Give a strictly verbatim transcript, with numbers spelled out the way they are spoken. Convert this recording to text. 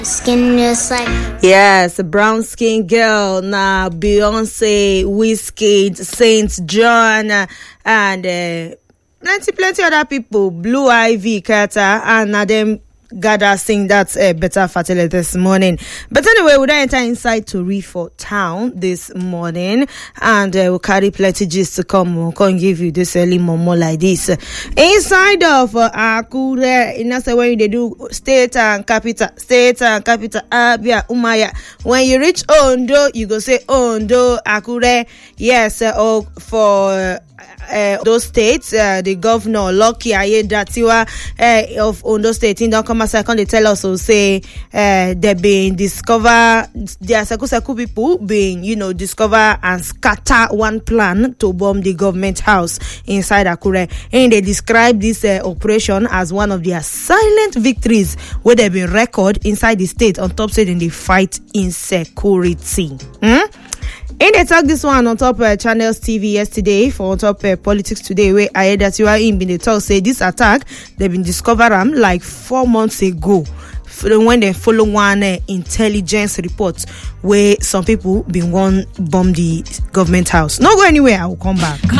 Skin just like yes, a brown skin girl. Now Beyonce, Wizkid, Saint John, uh, and uh, plenty, plenty other people. Blue Ivy, Carter, and uh, them gather sing that uh, better fertile this morning. But anyway, we'll enter inside to Refort town this morning, and uh, we'll carry plenty gist to come. We'll come give you this early momo like this. Inside of uh, Akure, you know, say when they do state and capital, state and capital, Abia, Umaya. When you reach Ondo, you go say Ondo, Akure. Yes, uh, oh, for uh, Uh, those states, uh, the governor Lucky Ayedatiwa uh, of Ondo State, in the come second, they tell us to say uh, they've been discover there are seku seku people being, you know, discover and scatter one plan to bomb the government house inside Akure, and they describe this uh, operation as one of their silent victories where they've been record inside the state on top saying they fight insecurity. Hmm? And they talk this one on top uh, Channels T V yesterday for on top uh, Politics Today, where I heard that you are in been the talk say this attack they've been discovered them like four months ago when they follow one uh, intelligence report where some people been one bomb the government house. Not go anywhere. I will come back.